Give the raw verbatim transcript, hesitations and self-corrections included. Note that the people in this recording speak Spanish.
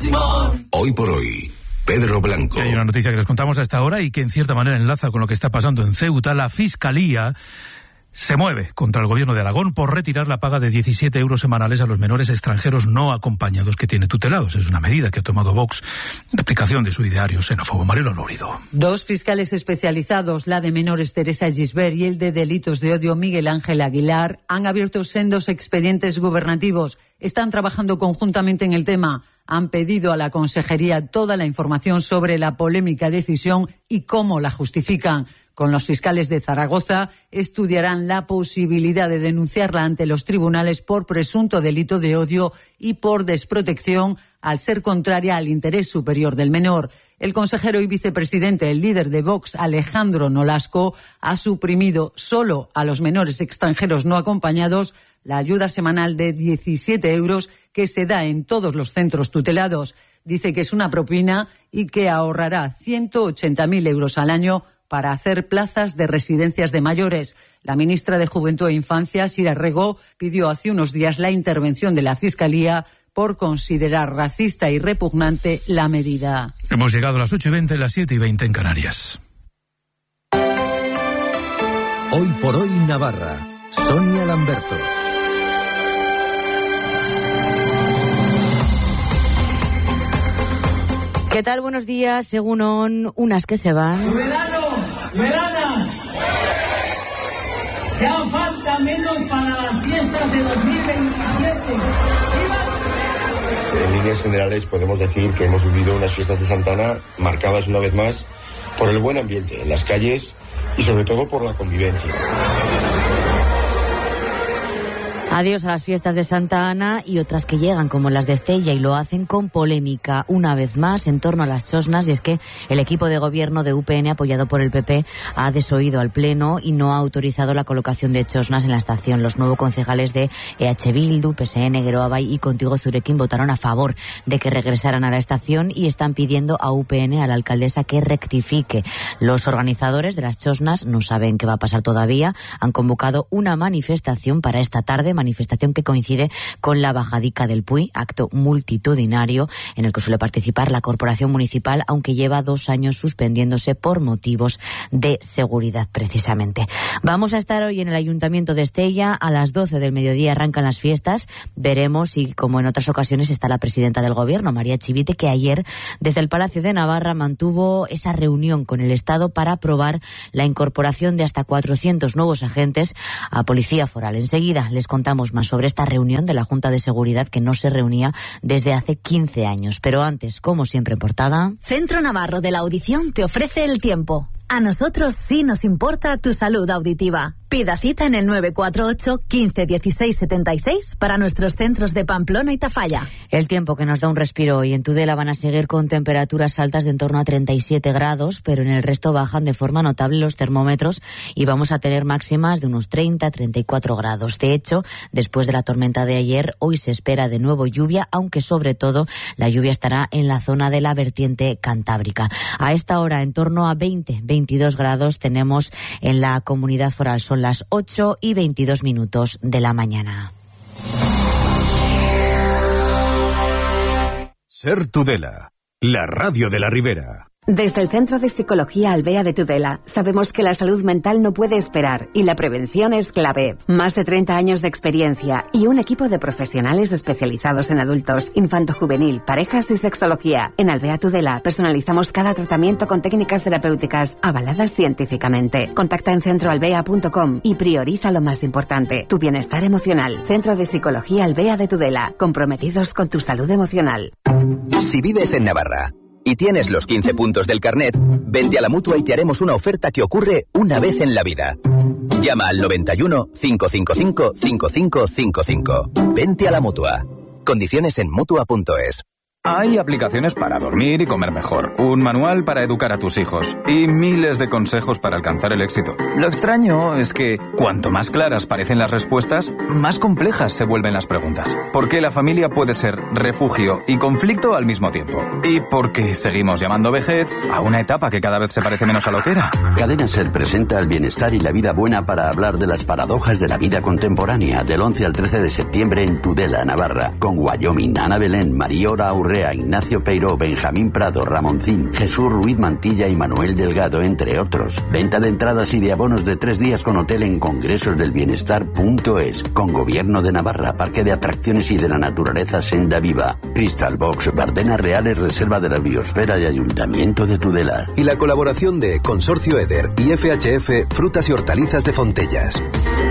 Simón. Hoy por hoy, Pedro Blanco. Hay una noticia que les contamos a esta hora y que en cierta manera enlaza con lo que está pasando en Ceuta. La Fiscalía se mueve contra el gobierno de Aragón por retirar la paga de diecisiete euros semanales a los menores extranjeros no acompañados que tiene tutelados. Es una medida que ha tomado Vox en aplicación de su ideario xenófobo. Marielo Lórido. Dos fiscales especializados, la de menores Teresa Gisbert y el de delitos de odio Miguel Ángel Aguilar, han abierto sendos expedientes gubernativos. Están trabajando conjuntamente en el tema. Han pedido a la Consejería toda la información sobre la polémica decisión y cómo la justifican. Con los fiscales de Zaragoza estudiarán la posibilidad de denunciarla ante los tribunales por presunto delito de odio y por desprotección al ser contraria al interés superior del menor. El consejero y vicepresidente, el líder de Vox, Alejandro Nolasco, ha suprimido solo a los menores extranjeros no acompañados la ayuda semanal de diecisiete euros que se da en todos los centros tutelados. Dice que es una propina y que ahorrará ciento ochenta mil euros al año para hacer plazas de residencias de mayores. La ministra de Juventud e Infancia, Sira Rego, pidió hace unos días la intervención de la Fiscalía por considerar racista y repugnante la medida. Hemos llegado a las ocho y veinte, las siete y veinte en Canarias. Hoy por hoy Navarra. Sonia Lamberto. ¿Qué tal? Buenos días. Según on, unas que se van. ¡Verano! ¡Verana! Ya falta menos para las fiestas de dos mil veintisiete. En líneas generales podemos decir que hemos vivido unas fiestas de Santa Ana marcadas una vez más por el buen ambiente en las calles y sobre todo por la convivencia. Adiós a las fiestas de Santa Ana y otras que llegan como las de Estella y lo hacen con polémica una vez más en torno a las chosnas, y es que el equipo de gobierno de U P N apoyado por el P P ha desoído al Pleno y no ha autorizado la colocación de chosnas en la estación. Los nuevos concejales de E H Bildu, P S N, Geroa-Bai y Contigo Zurekin votaron a favor de que regresaran a la estación y están pidiendo a U P N, a la alcaldesa, que rectifique. Los organizadores de las chosnas no saben qué va a pasar todavía. Han convocado una manifestación para esta tarde, manifestación que coincide con la Bajadica del Puy, acto multitudinario en el que suele participar la Corporación Municipal, aunque lleva dos años suspendiéndose por motivos de seguridad precisamente. Vamos a estar hoy en el Ayuntamiento de Estella. A las doce del mediodía arrancan las fiestas. Veremos si, como en otras ocasiones, está la presidenta del Gobierno, María Chivite, que ayer desde el Palacio de Navarra mantuvo esa reunión con el Estado para aprobar la incorporación de hasta cuatrocientos nuevos agentes a Policía Foral. Enseguida les contamos más sobre esta reunión de la Junta de Seguridad, que no se reunía desde hace quince años. Pero antes, como siempre en portada... Centro Navarro de la Audición te ofrece el tiempo. A nosotros sí nos importa tu salud auditiva. Pida cita en el nueve cuatro ocho, quince, dieciséis, setenta y seis para nuestros centros de Pamplona y Tafalla. El tiempo que nos da un respiro hoy. En Tudela van a seguir con temperaturas altas de en torno a treinta y siete grados, pero en el resto bajan de forma notable los termómetros y vamos a tener máximas de unos treinta, treinta y cuatro grados. De hecho, después de la tormenta de ayer, hoy se espera de nuevo lluvia, aunque sobre todo la lluvia estará en la zona de la vertiente cantábrica. A esta hora, en torno a veinte, veintidós grados tenemos en la Comunidad Foral. Son las ocho y veintidós minutos de la mañana. Ser Tudela, la radio de la Ribera. Desde el Centro de Psicología Albea de Tudela sabemos que la salud mental no puede esperar y la prevención es clave. Más de treinta años de experiencia y un equipo de profesionales especializados en adultos, infanto-juvenil, parejas y sexología. En Albea Tudela personalizamos cada tratamiento con técnicas terapéuticas avaladas científicamente. Contacta en centro albea punto com y prioriza lo más importante, tu bienestar emocional. Centro de Psicología Albea de Tudela, comprometidos con tu salud emocional. Si vives en Navarra y tienes los quince puntos del carnet, vente a la Mutua y te haremos una oferta que ocurre una vez en la vida. Llama al noventa y uno, cinco cinco cinco, cinco cinco cinco cinco. Vente a la Mutua. Condiciones en mutua punto es. Hay aplicaciones para dormir y comer mejor, un manual para educar a tus hijos y miles de consejos para alcanzar el éxito. Lo extraño es que cuanto más claras parecen las respuestas, más complejas se vuelven las preguntas. ¿Por qué la familia puede ser refugio y conflicto al mismo tiempo? ¿Y por qué seguimos llamando vejez a una etapa que cada vez se parece menos a lo que era? Cadena Ser presenta el bienestar y la vida buena para hablar de las paradojas de la vida contemporánea, del once al trece de septiembre en Tudela, Navarra, con Wyoming, Ana Belén, Mariora Aurre Urrea, Ignacio Peiró, Benjamín Prado, Ramoncín, Jesús Ruiz Mantilla y Manuel Delgado, entre otros. Venta de entradas y de abonos de tres días con hotel en congresosdelbienestar punto es. Con Gobierno de Navarra, Parque de Atracciones y de la Naturaleza Senda Viva. Crystal Box, Bardenas Reales, Reserva de la Biosfera y Ayuntamiento de Tudela. Y la colaboración de Consorcio Eder y F H F Frutas y Hortalizas de Fontellas.